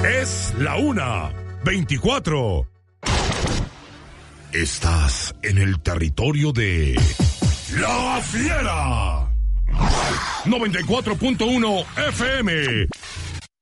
Es la 1:24. Estás en el territorio de La Fiera. 94.1 FM.